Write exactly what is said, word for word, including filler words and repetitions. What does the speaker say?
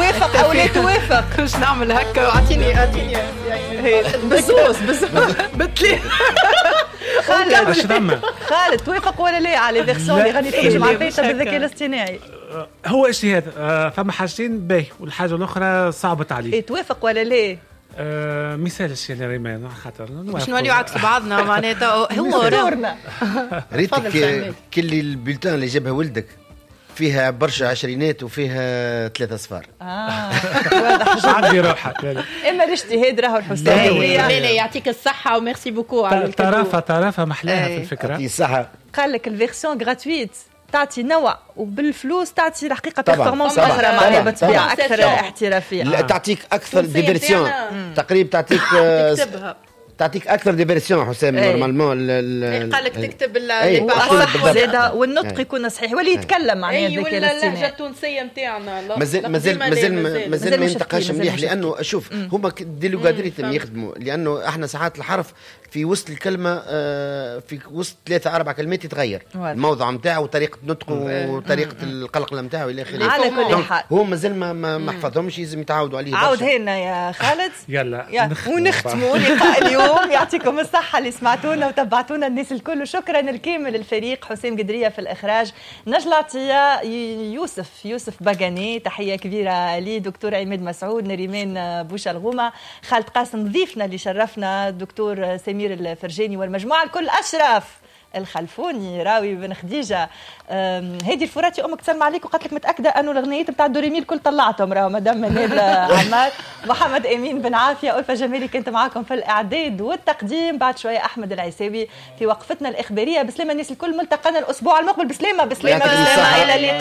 توافق او لا توافق. مش نعمل هكا واعطيني اعطيني بزوز بزوز بتلي. خالد اش ثم خالد توافق ولا لا على فيرسون اللي غادي تخرج مع البيتا بالذكاء الاصطناعي؟ هو اجتهاد. فما حاجتين باهي والحاجه الاخرى صعبت عليه. ايه توافق ولا لا؟ آه مثالش يا ريمان خاطر مش نوليو عكس بعضنا معناتها هو دورنا. ريتك كل البلتان اللي جابها ولدك فيها برشا عشرينات وفيها ثلاثة صفار. اه واضح. عندي روحك. اما الاجتهاد راهو الحسين. لا لا يعطيك الصحة وميرسي بوكو على الكادو. طرافة طرافة محلاها في الفكرة. يعطيه الصحة. قال لك الفيرسيون غراتويت تعطي نوع وبالفلوس تعطي الحقيقه طبعاً. بيرفورمانس طبعاً. اخرى معناها بالطبيعه اكثر طبعاً. احترافيه. لا تعطيك اكثر تونسية ديفيرسيون متاعنا. تقريبا تعطيك تكتبها. تعطيك اكثر ديفيرسيون حسام أي. نورمالمون. قال لك تكتب أي. اللي بالضبط. زاده والنطق أي. يكون صحيح ولا يتكلم معناها اي الذكاء ولا اللهجة الاصطناعي. التونسية نتاعنا مازال مازال مازال مازال ما ينتقاش مليح مازال لانه شوف هما ديلوغادريتم يخدموا لانه احنا ساعات الحرف في وسط الكلمه آه، في وسط ثلاثه اربع كلمات يتغير واضح. الموضع نتاعو وطريقه نطقه وطريقه القلقله نتاعو الى اخره. على كل حال هو مازال ما ما ما حفظهمش لازم يتعاودوا عليه. عاود هنا يا خالد. يلا يا ونختموا لقاء اليوم. يعطيكم الصحة اللي سمعتونا وتبعتونا الناس الكل. شكرا الكامل الفريق. حسام قدرية في الإخراج، نجلة عطية، يوسف يوسف باغاني، تحية كبيرة لي، دكتور عماد مسعود، نريمان بوشا الغومة، خالد قاسم ضيفنا اللي شرفنا، دكتور سمير الفرجاني والمجموعة الكل، أشرف الخلفوني، راوي بن خديجه، هادي الفراتي امك تسلم عليك وقالت لك متاكده انه الاغنيات نتاع دوريمي الكل طلعتهم، راهو مدام منال عمار، محمد امين بن عافيه، ألفة جمالي كنت معاكم في الاعداد والتقديم، بعد شويه احمد العساوي في وقفتنا الاخباريه. بسلامه الناس الكل، ملتقانا الاسبوع المقبل. بسلامه بسلامه بسلامه، الى اللقاء.